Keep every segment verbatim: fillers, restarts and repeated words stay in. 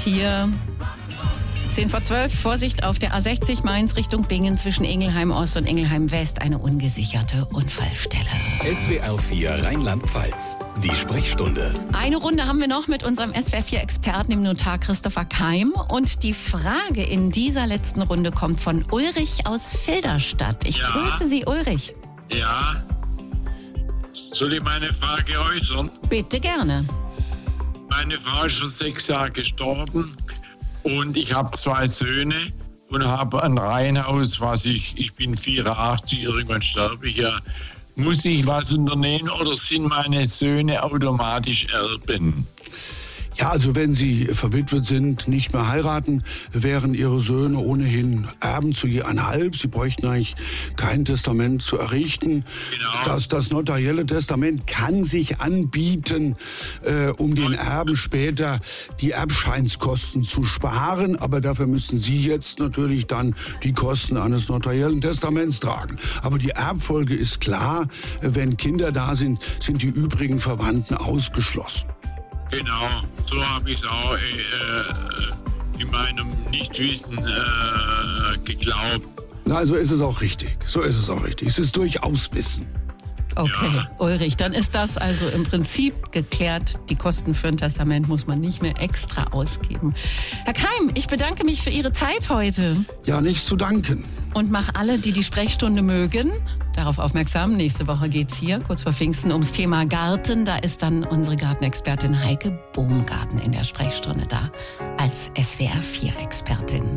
hier. zehn vor zwölf, Vorsicht auf der A sechzig Mainz Richtung Bingen zwischen Ingelheim Ost und Ingelheim West, eine ungesicherte Unfallstelle. S W R vier Rheinland-Pfalz, die Sprechstunde. Eine Runde haben wir noch mit unserem S W R vier Experten, dem Notar Christopher Keim. Und die Frage in dieser letzten Runde kommt von Ulrich aus Filderstadt. Ich Ja. grüße Sie, Ulrich. Ja. Soll ich meine Frage äußern? Bitte gerne. Meine Frau ist schon sechs Jahre gestorben und ich habe zwei Söhne und habe ein Reihenhaus, was ich, ich bin vierundachtzig, irgendwann sterbe ich ja. Muss ich was unternehmen oder sind meine Söhne automatisch Erben? Ja, also wenn Sie verwitwet sind, nicht mehr heiraten, wären Ihre Söhne ohnehin Erben zu je einhalb. Sie bräuchten eigentlich kein Testament zu errichten. Genau. Das, das notarielle Testament kann sich anbieten, äh, um den Erben später die Erbscheinskosten zu sparen. Aber dafür müssen Sie jetzt natürlich dann die Kosten eines notariellen Testaments tragen. Aber die Erbfolge ist klar. Wenn Kinder da sind, sind die übrigen Verwandten ausgeschlossen. Genau, so habe ich es auch äh, in meinem Nichtwissen äh, geglaubt. Na, so ist es auch richtig. So ist es auch richtig. Es ist durchaus Wissen. Okay, Ja. Ulrich, dann ist das also im Prinzip geklärt. Die Kosten für ein Testament muss man nicht mehr extra ausgeben. Herr Keim, ich bedanke mich für Ihre Zeit heute Ja, nichts zu danken. und mache alle, die die Sprechstunde mögen, darauf aufmerksam. Nächste Woche geht's hier, kurz vor Pfingsten, ums Thema Garten. Da ist dann unsere Gartenexpertin Heike Baumgarten in der Sprechstunde da als S W R vier Expertin.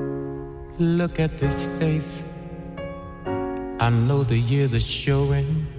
Look at this face. I know the years are showing.